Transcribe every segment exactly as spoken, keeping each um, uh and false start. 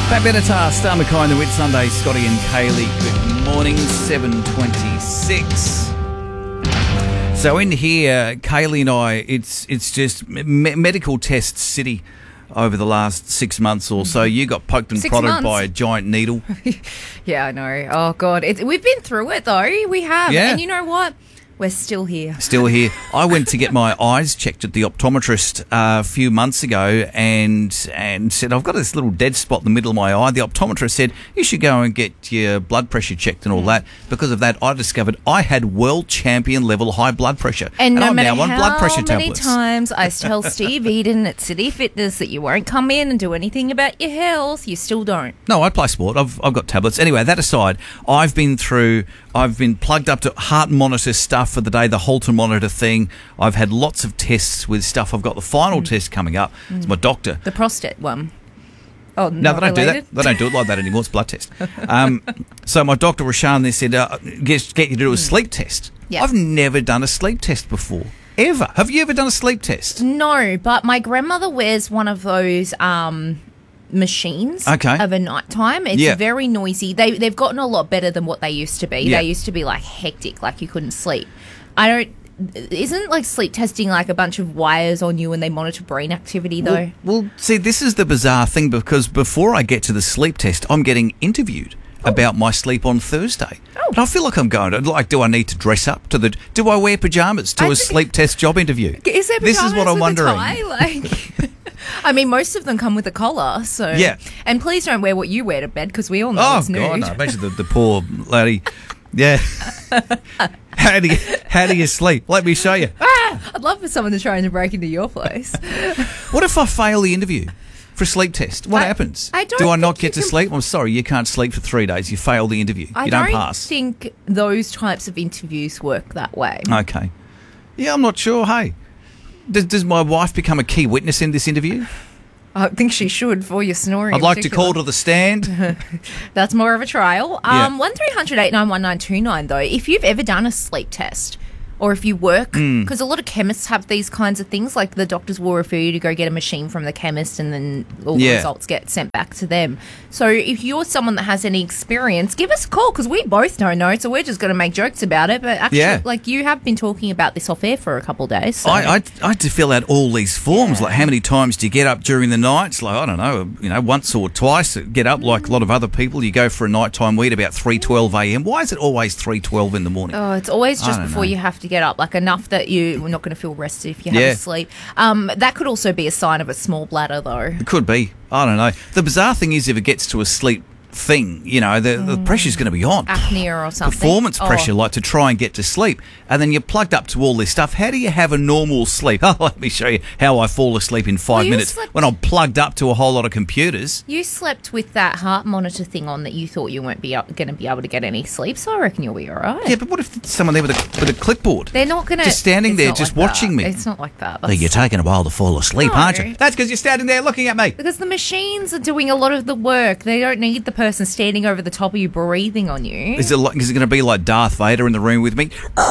Pat Benatar, Star McKay, the Whit Sunday, Scotty and Kaylee. Good morning, seven twenty-six. So in here, Kaylee and I, it's it's just me- medical test city over the last six months or so. You got poked and Six prodded months. by a giant needle. Yeah, I know. Oh, God. It, we've been through it, though. We have. Yeah. And you know what? We're still here. Still here. I went to get my eyes checked at the optometrist uh, a few months ago and and said, I've got this little dead spot in the middle of my eye. The optometrist said, you should go and get your blood pressure checked and all that. Because of that, I discovered I had world champion level high blood pressure. And, no I'm matter now on how blood pressure many tablets. times I tell Steve Eden at City Fitness that you won't come in and do anything about your health, you still don't. No, I play sport. I've I've got tablets. Anyway, that aside, I've been through, I've been plugged up to heart monitor stuff for the day, the Holter monitor thing. I've had lots of tests with stuff. I've got the final Mm. test coming up. It's my doctor. The prostate one. Oh, No, not they don't related? do that. They don't do it like that anymore. It's a blood test. Um, so my doctor, Rashan, they said, uh, get, get you to do a sleep test. Yeah. I've never done a sleep test before. Ever. Have you ever done a sleep test? No, but my grandmother wears one of those um, machines Okay. of a night time. It's Yeah. very noisy. They, they've gotten a lot better than what they used to be. Yeah. They used to be like hectic, like you couldn't sleep. I don't... Isn't like sleep testing like a bunch of wires on you and they monitor brain activity though? Well, well, see, this is the bizarre thing because before I get to the sleep test, I'm getting interviewed about my sleep on Thursday. Oh. And I feel like I'm going to, like, do I need to dress up to the, do I wear pyjamas to I a think- sleep test job interview? Is there This is what pyjamas I'm with a wondering. tie? Like, I mean, most of them come with a collar, so Yeah. And please don't wear what you wear to bed because we all know Oh, it's nude. God, no. Imagine the, the poor lady. Yeah. How do you, how do you sleep? Let me show you. I'd love for someone to try and break into your place. What if I fail the interview for a sleep test? What I- happens? I don't do I not think you get to can- sleep? I'm sorry, you can't sleep for three days. You fail the interview. I you don't, don't pass. think those types of interviews work that way. Okay. Yeah, I'm not sure. Hey, does, does my wife become a key witness in this interview? I think she should for your snoring. I'd in like to particular. call to the stand. That's more of a trial. Yeah. Um, one three hundred eight nine one nine two nine though. If you've ever done a sleep test, or if you work, because a lot of chemists have these kinds of things, like the doctors will refer you to go get a machine from the chemist and then all the Yeah. results get sent back to them. So if you're someone that has any experience, give us a call because we both don't know, so we're just going to make jokes about it. But actually, Yeah. like you have been talking about this off air for a couple of days. So. I, I, I had to fill out all these forms, like how many times do you get up during the night? It's like, I don't know, you know, once or twice. Get up like a lot of other people. You go for a nighttime weed about three twelve a.m. Why is it always three twelve in the morning? Oh, it's always I just don't before know. you have to get up, like enough that you're not going to feel rested if you have Yeah. a sleep. Um, that could also be a sign of a small bladder, though. It could be. I don't know. The bizarre thing is if it gets to a sleep thing, you know, the, the pressure's going to be on. Apnea or something. Performance Oh. pressure, like to try and get to sleep. And then you're plugged up to all this stuff. How do you have a normal sleep? Oh, let me show you how I fall asleep in five Well, you minutes slept- when I'm plugged up to a whole lot of computers. You slept with that heart monitor thing on that you thought you weren't be going to be able to get any sleep, so I reckon you'll be all right. Yeah, but what if someone there with a, with a clipboard? They're not going to... Just standing there, just watching me. It's not like that. Oh, you're That's- taking a while to fall asleep, No. aren't you? That's because you're standing there looking at me. Because the machines are doing a lot of the work. They don't need the person standing over the top of you breathing on you. Is it, like, is it going to be like Darth Vader in the room with me?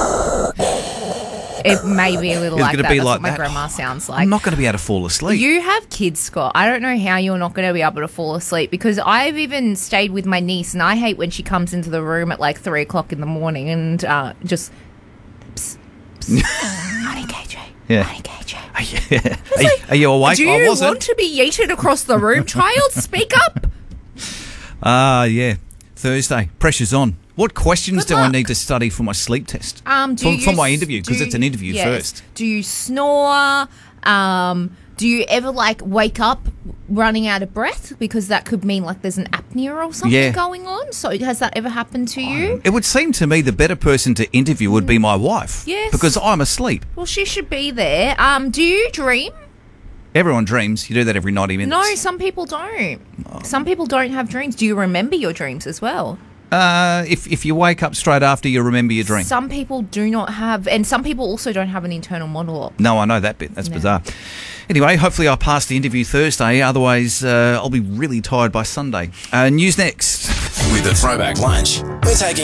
It may be a little It's like gonna that. be That's like what my that. grandma sounds like. I'm not going to be able to fall asleep. You have kids, Scott. I don't know how you're not going to be able to fall asleep because I've even stayed with my niece and I hate when she comes into the room at like three o'clock in the morning and uh, just, psst, psst, honey K J, Yeah. honey K J. Are you, are you, are you awake? Do I you wasn't. want to be yeeted across the room, child? Speak up. Ah, yeah. Thursday. Pressure's on. What questions Good do I luck. need to study for my sleep test? Um, do for, you for my s- interview, because do it's an interview yes. first. Do you snore? Um, do you ever like wake up running out of breath because that could mean like there's an apnea or something Yeah. going on? So has that ever happened to you? It would seem to me the better person to interview would be my wife. Yes. Because I'm asleep. Well, she should be there. Um, do you dream? Everyone dreams. You do that every ninety minutes. No, some people don't. Some people don't have dreams. Do you remember your dreams as well? Uh, if, if you wake up straight after, you remember your dream. Some people do not have, and some people also don't have an internal monologue. No, I know that bit. That's No. bizarre. Anyway, hopefully I'll pass the interview Thursday. Otherwise, uh, I'll be really tired by Sunday. Uh, news next. With a throwback lunch, we're taking